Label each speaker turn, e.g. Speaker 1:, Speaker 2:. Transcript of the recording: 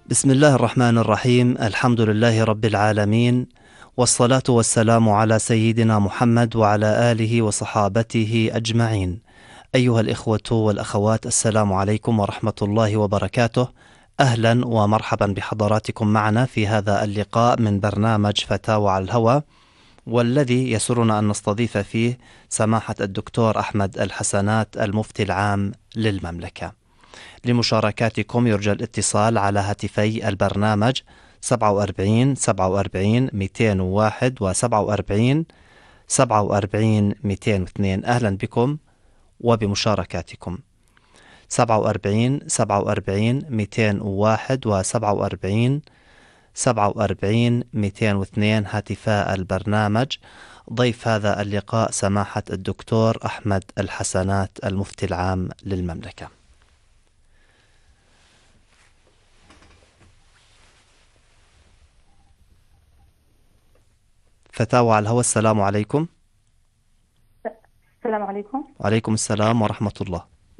Speaker 1: بسم الله الرحمن الرحيم. الحمد لله رب العالمين، والصلاة والسلام على سيدنا محمد وعلى آله وصحابته أجمعين. أيها الإخوة والأخوات، السلام عليكم ورحمة الله وبركاته. أهلا ومرحبا بحضراتكم معنا في هذا اللقاء من برنامج فتاوى على الهوى، والذي يسرنا أن نستضيف فيه سماحة الدكتور أحمد الحسنات المفتي العام للمملكة. لمشاركاتكم يرجى الاتصال على هاتفي البرنامج 47 47 201 و 47 47 202. أهلا بكم وبمشاركاتكم. 47 47 201 و 47 47 202 هاتفاء البرنامج. ضيف هذا اللقاء سماحة الدكتور أحمد الحسنات المفتي العام للمملكة. فتاوى على الهوى، السلام عليكم.
Speaker 2: السلام عليكم.
Speaker 1: وعليكم السلام ورحمة الله.